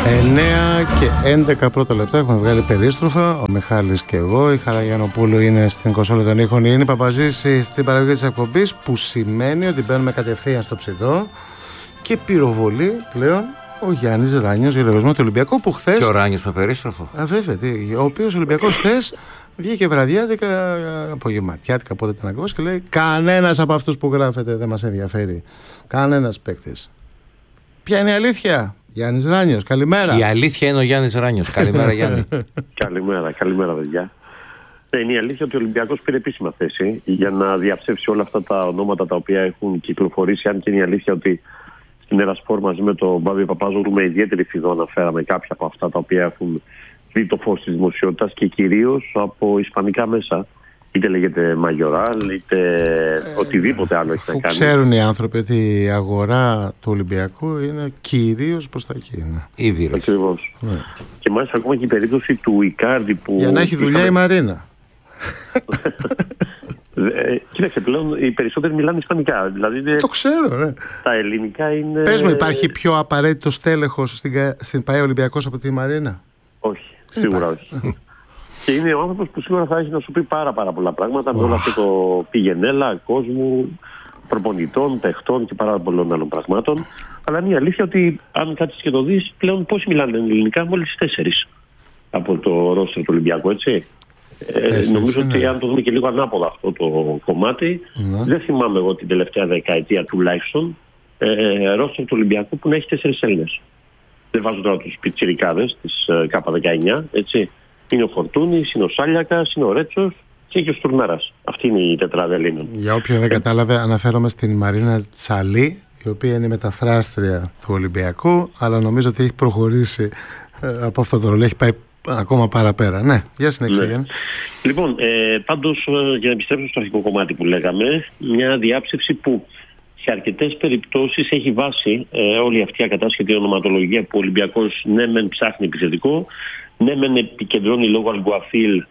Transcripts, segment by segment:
9 και 11 πρώτα λεπτά έχουμε βγάλει περίστροφα. Ο Μιχάλης και εγώ. Η Χαρά Γιαννοπούλου είναι στην κονσόλα των ήχων. Είναι η Παπαζήση στην παραγωγή της εκπομπής, που σημαίνει ότι μπαίνουμε κατευθείαν στο ψητό και πυροβολεί πλέον ο Γιάννης Ράνιος για λογαριασμό του Ολυμπιακού, που χθες. Και ο Ράνιος με περίστροφο. Βέβαια, ο οποίος Ολυμπιακός χθες βγήκε βραδιάτικα, απογευματιάτικα, πότε ήταν ακριβώς, και λέει: κανένας από αυτούς που γράφετε δεν μας ενδιαφέρει. Κανένας παίκτης. Ποια είναι η αλήθεια? Γιάννης Ράνιος, καλημέρα. Η αλήθεια είναι ο Γιάννης Ράνιος. Καλημέρα, Γιάννη. Καλημέρα, παιδιά. Είναι η αλήθεια ότι ο Ολυμπιακός πήρε επίσημα θέση για να διαψεύσει όλα αυτά τα ονόματα τα οποία έχουν κυκλοφορήσει. Αν και είναι η αλήθεια ότι στην Ερασπορ μαζί με τον Μπάμπη Παπάζογλου με ιδιαίτερη φιδό αναφέραμε κάποια από αυτά τα οποία έχουν δει το φως της δημοσιότητας και κυρίως από ισπανικά μέσα. Είτε λέγεται Μαγιοράλ, είτε οτιδήποτε άλλο έχει να κάνει. Ξέρουν οι άνθρωποι ότι η αγορά του Ολυμπιακού είναι κυρίως προς τα εκεί. Ήβηρος. Ακριβώς. Και μάλιστα ακόμα και η περίπτωση του Ικάρντι που. Για να έχει δουλειά η Μαρίνα. Κοίταξε, πλέον οι περισσότεροι μιλάνε ισπανικά. Δηλαδή, το ξέρω, ναι. Τα ελληνικά είναι. Πες μου, υπάρχει πιο απαραίτητο στέλεχος στην ΠΑΕ Ολυμπιακός από τη Μαρίνα? Όχι, σίγουρα όχι. Και είναι ο άνθρωπος που σίγουρα θα έχει να σου πει πάρα πολλά πράγματα με όλο αυτό το πηγενέλα κόσμου, προπονητών, παιχτών και πάρα πολλών άλλων πραγμάτων. Αλλά είναι η αλήθεια ότι αν κάτσεις και το δεις, πλέον πόσοι μιλάνε ελληνικά? Μόλις 4 από το ρόστερ του Ολυμπιακού, έτσι. Νομίζω ότι αν το δούμε και λίγο ανάποδα αυτό το κομμάτι, δεν θυμάμαι εγώ την τελευταία δεκαετία τουλάχιστον ρόστερ του Ολυμπιακού που να έχει 4 Έλληνες. Δεν βάζω τώρα τους πιτσιρικάδες της K19, έτσι. Είναι ο Φορτούνης, είναι ο Σάλιακας, είναι ο Ρέτσος και ο Στουρνάρας. Αυτή είναι η τετράδα Ελλήνων. Για όποιον δεν κατάλαβε, αναφέρομαι στην Μαρίνα Τσαλή, η οποία είναι η μεταφράστρια του Ολυμπιακού, αλλά νομίζω ότι έχει προχωρήσει από αυτό το ρόλο, έχει πάει ακόμα παραπέρα. Ναι, για συνέχεια. Ναι. Λοιπόν, πάντως για να επιστρέψω στο αρχικό κομμάτι που λέγαμε, μια διάψευση που σε αρκετές περιπτώσεις έχει βάση όλη αυτή η ακατάσχετη ονοματολογία που ο Ολυμπιακός ναι μεν ψάχνει επιθετικό, ναι μεν επικεντρώνει λόγω Αλγκουαφίλ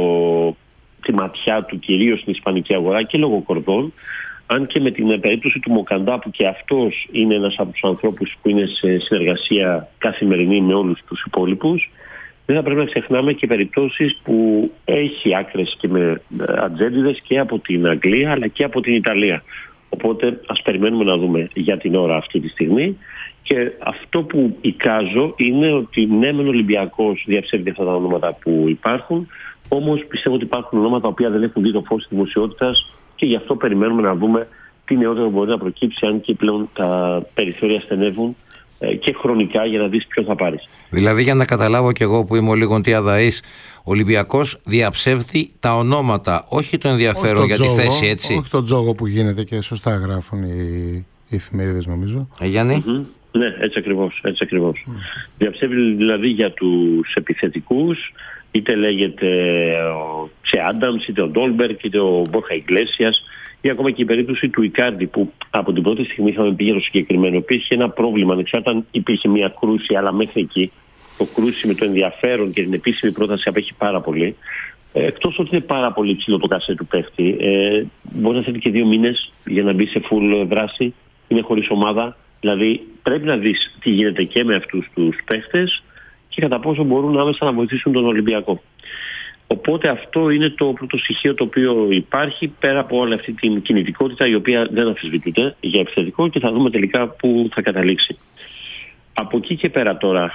τη ματιά του κυρίως στην ισπανική αγορά και λόγω κορδών, αν και με την περίπτωση του Μοκαντά που και αυτός είναι ένας από τους ανθρώπους που είναι σε συνεργασία καθημερινή με όλους τους υπόλοιπους, δεν θα πρέπει να ξεχνάμε και περιπτώσεις που έχει άκρες και με ατζέντιδες και από την Αγγλία αλλά και από την Ιταλία. Οπότε ας περιμένουμε να δούμε για την ώρα αυτή τη στιγμή. Και αυτό που εικάζω είναι ότι ναι μεν ο Ολυμπιακός διαψεύδει αυτά τα ονόματα που υπάρχουν, όμως πιστεύω ότι υπάρχουν ονόματα τα οποία δεν έχουν δει το φως της δημοσιότητας και γι' αυτό περιμένουμε να δούμε τι νεότερο μπορεί να προκύψει, αν και πλέον τα περιθώρια στενεύουν και χρονικά για να δεις ποιο θα πάρεις. Δηλαδή, για να καταλάβω κι εγώ που είμαι ο λίγο τιαδαής, ο Ολυμπιακός διαψεύδει τα ονόματα, όχι το ενδιαφέρον για τη θέση, έτσι. Όχι το τζόγο που γίνεται και σωστά γράφουν οι εφημερίδες, νομίζω. Γιάννη. Ναι, έτσι ακριβώς. Διαψεύδει δηλαδή για τους επιθετικούς, είτε λέγεται ο Τσε Άνταμς, είτε ο Ντόλμπερκ, είτε ο Μπόρχα Ιγκλέσιας, ή ακόμα και η περίπτωση του Ικάρντι που από την πρώτη στιγμή είχαμε πει για το συγκεκριμένο. Υπήρχε ένα πρόβλημα, ανεξάρτητα αν υπήρχε μια κρούση, αλλά μέχρι εκεί το κρούση με το ενδιαφέρον και την επίσημη πρόταση απέχει πάρα πολύ. Εκτός ότι είναι πάρα πολύ ψηλό το κασέ του παίχτη, μπορεί να θέλει και 2 μήνες για να μπει σε full δράση, είναι χωρίς ομάδα. Δηλαδή πρέπει να δεις τι γίνεται και με αυτούς τους παίχτες και κατά πόσο μπορούν άμεσα να βοηθήσουν τον Ολυμπιακό. Οπότε αυτό είναι το πρώτο στοιχείο το οποίο υπάρχει πέρα από όλη αυτή την κινητικότητα η οποία δεν αμφισβητείται για επιθετικό και θα δούμε τελικά πού θα καταλήξει. Από εκεί και πέρα τώρα,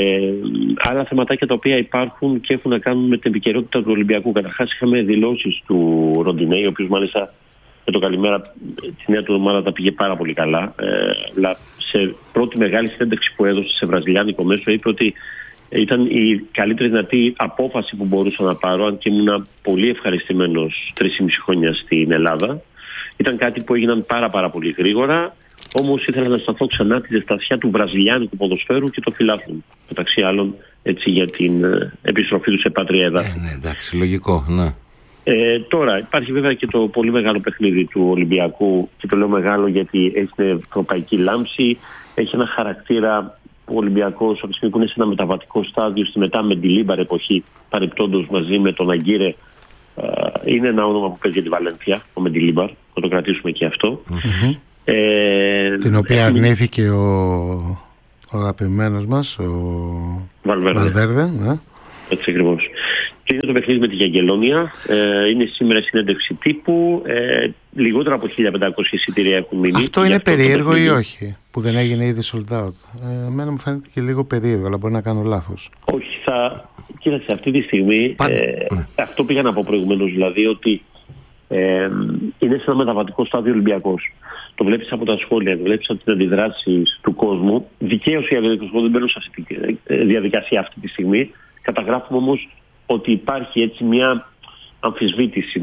άλλα θεματάκια τα οποία υπάρχουν και έχουν να κάνουν με την επικαιρότητα του Ολυμπιακού. Καταρχάς είχαμε δηλώσεις του Ροντινέη, ο οποίος μάλιστα με το καλημέρα τη νέα του εβδομάδα τα πήγε πάρα πολύ καλά. Αλλά σε πρώτη μεγάλη συνέντευξη που έδωσε σε βραζιλιάνικο μέσο είπε ότι ήταν η καλύτερη δυνατή απόφαση που μπορούσα να πάρω, αν και ήμουν πολύ ευχαριστημένος 3,5 χρόνια στην Ελλάδα. Ήταν κάτι που έγιναν πάρα πολύ γρήγορα, όμως ήθελα να σταθώ ξανά τη ζεστασιά του βραζιλιάνικου ποδοσφαίρου και των φιλάθλων, μεταξύ άλλων, έτσι, για την επιστροφή του σε πατρία έδαφη. Ναι, εντάξει, λογικό, ναι. Τώρα υπάρχει βέβαια και το πολύ μεγάλο παιχνίδι του Ολυμπιακού, και το λέω μεγάλο γιατί έχει την ευρωπαϊκή λάμψη, έχει ένα χαρακτήρα. Ο Ολυμπιακός από τη στιγμή που είναι σε ένα μεταβατικό στάδιο στη μετά Μεντιλίμπαρ εποχή, παρεπτόντως μαζί με τον Αγκύρε, είναι ένα όνομα που παίζει για τη Βαλένθια, ο Μεντιλίμπαρ, θα το κρατήσουμε και αυτό. Την οποία αρνήθηκε Ο αγαπημένος μας, ο Βαλβέρδε. Ναι. Έτσι ακριβώς. Και είναι το παιχνίδι με τη Γιαγγελόνια. Είναι σήμερα συνέντευξη τύπου. Λιγότερα από 1.500 εισιτήρια έχουν μείνει. Αυτό είναι περίεργο ή όχι, που δεν έγινε ήδη sold out? Εμένα μου φαίνεται και λίγο περίεργο, αλλά μπορεί να κάνω λάθος. Όχι, κοίταξε, αυτή τη στιγμή αυτό πήγα να πω προηγουμένως, δηλαδή ότι είναι σε ένα μεταβατικό στάδιο Ολυμπιακός. Το βλέπεις από τα σχόλια, το βλέπεις από τις αντιδράσεις του κόσμου. Δικαίως οι Ολυμπιακοί δεν μπαίνουν σε αυτή τη διαδικασία αυτή τη στιγμή. Καταγράφουμε όμως ότι υπάρχει έτσι μια αμφισβήτηση,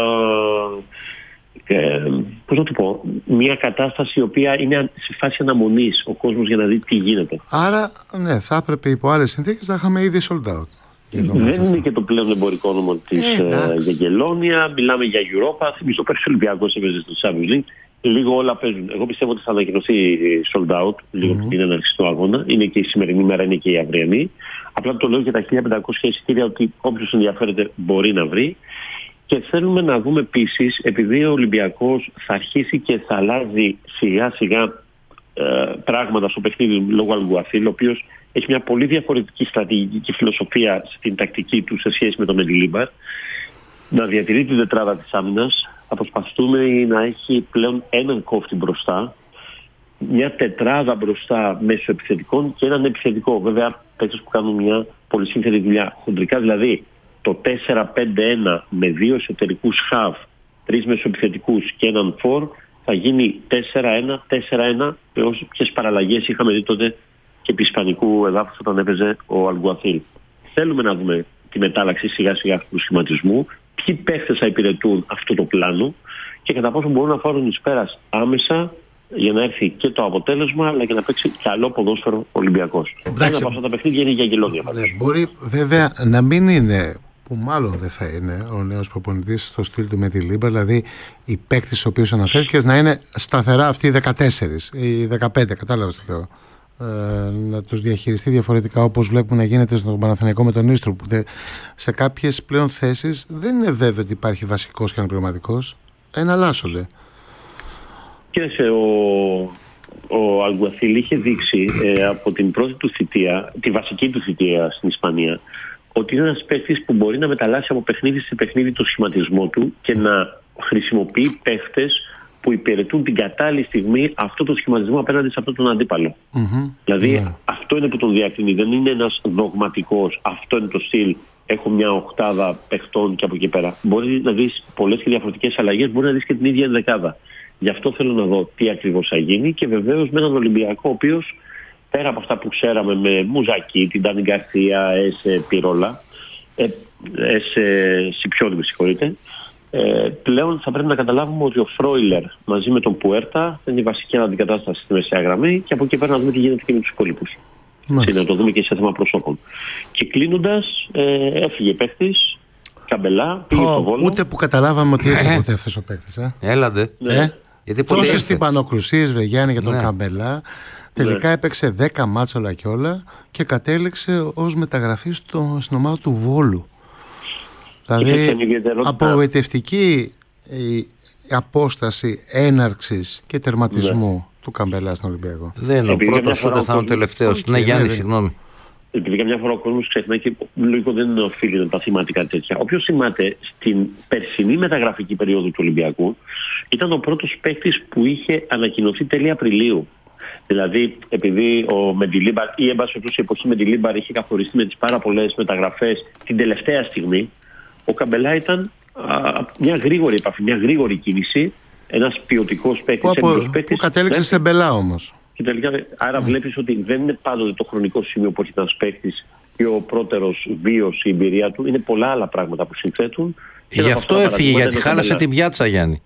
πώς να το πω, μια κατάσταση η οποία είναι σε φάση αναμονής ο κόσμος για να δει τι γίνεται. Άρα, ναι, θα έπρεπε υπό άλλες συνθήκες να είχαμε ήδη sold out. Δεν είναι και το πλέον εμπορικό όνομα της Γιαγγελόνια. Μιλάμε για Europa. Θυμίζω πέρσι ο Ολυμπιακός έπαιζε στο Champions League. Λίγο όλα παίζουν. Εγώ πιστεύω ότι θα ανακοινωθεί sold out λίγο πριν την έναρξη του αγώνα. Είναι και η σημερινή μέρα, είναι και η αυριανή. Απλά το λέω για τα 1.500 εισιτήρια ότι όποιος ενδιαφέρεται μπορεί να βρει. Και θέλουμε να δούμε επίσης, επειδή ο Ολυμπιακός θα αρχίσει και θα αλλάζει σιγά σιγά πράγματα στο παιχνίδι λόγω Αλγκουαθίλ, ο οποίος έχει μια πολύ διαφορετική στρατηγική και φιλοσοφία στην τακτική του σε σχέση με τον Μεντιλίμπαρ, να διατηρεί την τετράδα της άμυνας. Θα προσπαθούμε να έχει πλέον έναν κόφτη μπροστά, μια τετράδα μπροστά μέσω επιθετικών και έναν επιθετικό. Βέβαια, παίκτες που κάνουν μια πολύ σύνθετη δουλειά. Χοντρικά δηλαδή το 4-5-1 με 2 εσωτερικούς χαβ, 3 μεσοεπιθετικούς και έναν φορ, θα γίνει 4-1-4-1 με όποιες παραλλαγές είχαμε δει τότε και επί ισπανικού εδάφους όταν έπαιζε ο Αλγκουαθίλ. Θέλουμε να δούμε τη μετάλλαξη σιγά σιγά αυτού του σχηματισμού, ποιοι παίχτες θα υπηρετούν αυτό το πλάνο και κατά πόσο μπορούν να φάρουν εις πέρας άμεσα για να έρθει και το αποτέλεσμα, αλλά και να παίξει καλό ποδόσφαιρο ο Ολυμπιακός. Ένα από αυτά τα παιχνίδια είναι η Γιαγγελόνια. Μπορεί βέβαια να μην είναι, που μάλλον δεν θα είναι, ο νέος προπονητής στο στυλ του Μεντιλίμπαρ, δηλαδή οι παίκτες στους οποίους αναφέρθηκες να είναι σταθερά αυτοί οι 14 ή 15, κατάλαβες τι λέω. Να τους διαχειριστεί διαφορετικά, όπως βλέπουμε να γίνεται στον Παναθηναϊκό με τον Ίστρου, που σε κάποιες πλέον θέσεις δεν είναι βέβαιο ότι υπάρχει βασικός και αναπληρωματικός, εναλλάσσονται. Κοίταξε, ο Αλγκουαθίλ είχε δείξει από την πρώτη του θητεία, τη βασική του θητεία στην Ισπανία, ότι είναι ένας παίκτης που μπορεί να μεταλλάσσει από παιχνίδι σε παιχνίδι το σχηματισμό του και να χρησιμοποιεί παίκτες που υπηρετούν την κατάλληλη στιγμή αυτό το σχηματισμό απέναντι σε αυτόν τον αντίπαλο. Δηλαδή αυτό είναι που τον διακρίνει. Δεν είναι ένας δογματικός, αυτό είναι το στυλ, έχω μια οκτάδα παιχτών και από εκεί πέρα. Μπορεί να δεις πολλές και διαφορετικές αλλαγές, μπορεί να δεις και την ίδια ενδεκάδα. Γι' αυτό θέλω να δω τι ακριβώς θα γίνει και βεβαίως με έναν Ολυμπιακό ο οποίος πέρα από αυτά που ξέραμε με Μουζακί, την Ντάνι Γκαρσία, Πυρόλα, Σιπιόνι, με συγχωρείτε, πλέον θα πρέπει να καταλάβουμε ότι ο Φρόιλερ μαζί με τον Πουέρτα είναι η βασική αντικατάσταση στη μεσαία γραμμή και από εκεί πέρα να δούμε τι γίνεται και με τους υπόλοιπους. Να το δούμε και σε θέμα προσώπων. Και κλείνοντας, έφυγε παίχτης, Καμπελά, πήγε στο Βόλο. Ούτε που καταλάβαμε ότι était ποτέ αυτός ο παίχτης. Έλατε. Τόσες τυπανοκρουσίες, βρε Γιάννη, για τον Καμπελά. Τελικά έπαιξε 10 μάτς όλα και όλα και κατέληξε ως μεταγραφή στην ομάδα του Βόλου. Δηλαδή απογοητευτική η απόσταση έναρξης και τερματισμού του Καμπελά στον Ολυμπιακό. Δεν είναι ο πρώτος, ούτε θα είναι ο τελευταίος. Ναι, Γιάννη, συγγνώμη. Επειδή καμιά φορά ο κόσμος ξεχνάει και λογικό δεν είναι οφείλει να τα θυμάται κάτι τέτοια. Όποιος θυμάται στην περσινή μεταγραφική περίοδο του Ολυμπιακού ήταν ο πρώτος παίκτης που είχε ανακοινωθεί τέλη Απριλίου. Δηλαδή, επειδή ο Μεντιλίμπαρ ή εν πάση περιπτώσει η εποχή Μεντιλίμπαρ είχε καθοριστεί με τις πάρα πολλές μεταγραφές την τελευταία στιγμή, ο Καμπελά ήταν μια γρήγορη επαφή, μια γρήγορη κίνηση, ένας ποιοτικός παίκτης. Που κατέληξε σε Μπελά όμως. Και τελικά, άρα βλέπεις ότι δεν είναι πάντοτε το χρονικό σημείο που έχει ένας παίκτης και ο πρώτερος βίος, η εμπειρία του. Είναι πολλά άλλα πράγματα που συνθέτουν. Γι' αυτό έφυγε, γιατί χάλασε την πιάτσα, Γιάννη.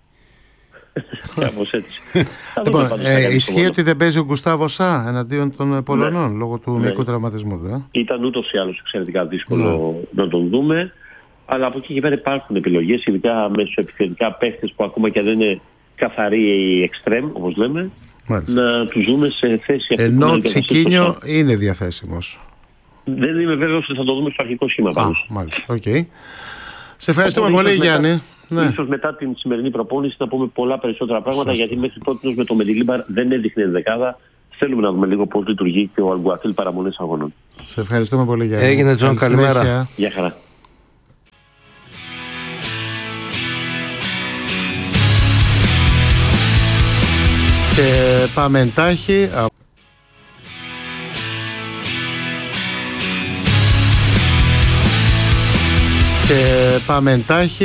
Κάπως έτσι. Λοιπόν, ισχύει ότι δεν παίζει ο Γκουστάβο Σα εναντίον των Πολωνών λόγω του μυϊκού τραυματισμού. Ήταν ούτως ή άλλως εξαιρετικά δύσκολο να τον δούμε. Αλλά από εκεί και πέρα υπάρχουν επιλογές, ειδικά μεσοεπιθετικά παίχτες που ακόμα και δεν είναι καθαροί ή εξτρέμ, όπως λέμε. Μάλιστα. Να τους δούμε σε θέση αυτή. Ενώ ο Τσικίνιο είναι διαθέσιμος. Δεν είμαι βέβαιος ότι θα το δούμε στο αρχικό σχήμα πάντως. Μάλιστα, okay. Σε ευχαριστούμε πολύ, Γιάννη. Ίσως μετά την σημερινή προπόνηση να πούμε πολλά περισσότερα πράγματα, γιατί μέχρι τότε με το Μεντιλίμπαρ δεν έδειχνε δεκάδα θέλουμε να δούμε λίγο πώς λειτουργεί και ο Αλγκουαθήλ παραμονής αγώνων. Σε ευχαριστούμε πολύ, Γιάννη. Έγινε, Τζον, καλημέρα. Γεια χαρά. Και πάμε εντάχει. Και πάμε εντάχει.